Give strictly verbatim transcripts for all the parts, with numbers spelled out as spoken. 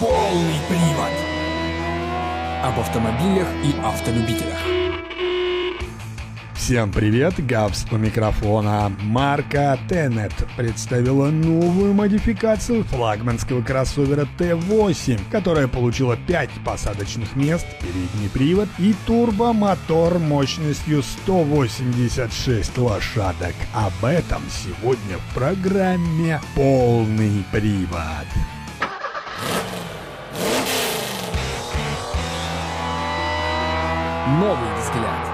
Полный привод. Об автомобилях и автолюбителях. Всем привет, Габс у микрофона. Марка Tenet представила новую модификацию флагманского кроссовера Т восемь, которая получила пять посадочных мест, передний привод и турбомотор мощностью сто восемьдесят шесть лошадок. Об этом сегодня в программе «Полный привод». Новый взгляд.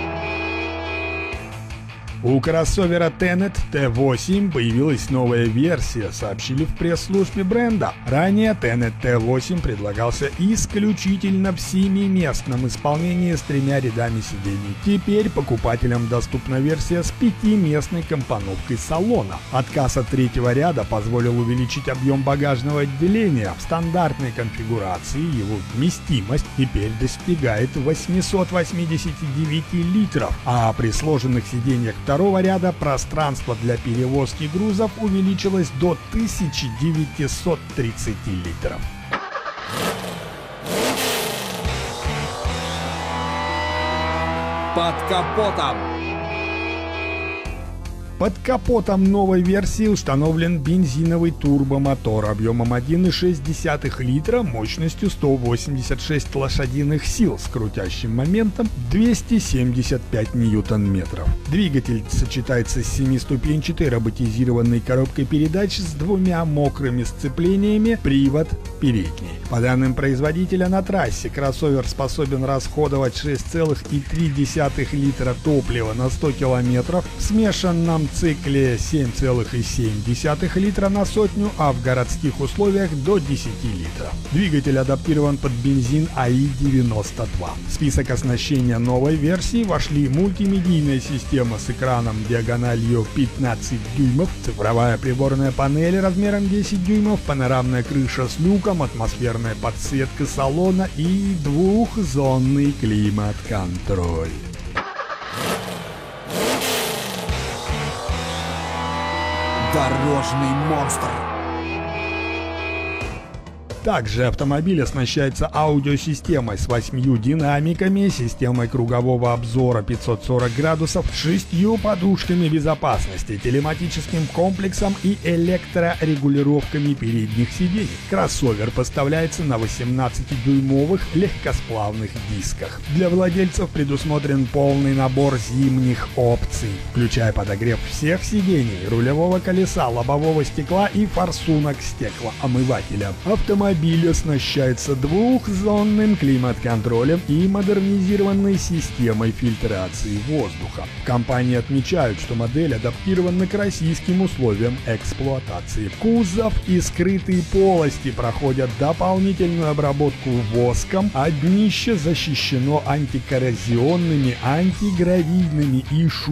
У кроссовера Tenet Т восемь появилась новая версия, сообщили в пресс-службе бренда. Ранее Tenet Т восемь предлагался исключительно в семиместном исполнении с тремя рядами сидений. Теперь покупателям доступна версия с пятиместной компоновкой салона. Отказ от третьего ряда позволил увеличить объем багажного отделения. В стандартной конфигурации его вместимость теперь достигает восемьсот восемьдесят девять литров, а при сложенных сиденьях второго ряда пространство для перевозки грузов увеличилось до тысячи девятисот тридцати литров. Под капотом. Под капотом новой версии установлен бензиновый турбомотор объемом один и шесть десятых литра мощностью сто восемьдесят шесть лошадиных сил с крутящим моментом двести семьдесят пять ньютон-метров. Двигатель сочетается с семиступенчатой роботизированной коробкой передач с двумя мокрыми сцеплениями, привод передний. По данным производителя, на трассе кроссовер способен расходовать шесть целых три десятых литра топлива на сто километров, в смешанном цикле семь целых семь десятых литра на сотню, а в городских условиях до десяти литров. Двигатель адаптирован под бензин А И девяносто два. В список оснащения новой версии вошли мультимедийная система с экраном диагональю пятнадцать дюймов, цифровая приборная панель размером десять дюймов, панорамная крыша с люком, атмосферная подсветка салона и двухзонный климат-контроль. Дорожный монстр. Также автомобиль оснащается аудиосистемой с восьмью динамиками, системой кругового обзора пятьсот сорок градусов, шестью подушками безопасности, телематическим комплексом и электрорегулировками передних сидений. Кроссовер поставляется на восемнадцатидюймовых легкосплавных дисках. Для владельцев предусмотрен полный набор зимних опций, включая подогрев всех сидений, рулевого колеса, лобового стекла и форсунок стеклоомывателя. Автомобиль Автомобиль оснащается двухзонным климат-контролем и модернизированной системой фильтрации воздуха. В компании отмечают, что модель адаптирована к российским условиям эксплуатации. Кузов и скрытые полости проходят дополнительную обработку воском, а днище защищено антикоррозионными, антигравийными и шумовыми